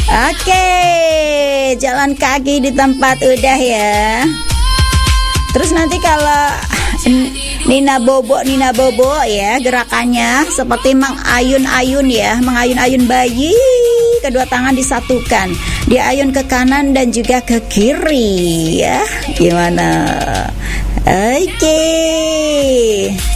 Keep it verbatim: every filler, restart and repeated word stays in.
Oke, jalan kaki di tempat udah ya. Terus nanti kalau Nina Bobo, Nina Bobo ya, gerakannya seperti mengayun-ayun ya, mengayun-ayun bayi, kedua tangan disatukan, diayun ke kanan dan juga ke kiri ya. Gimana? Oke.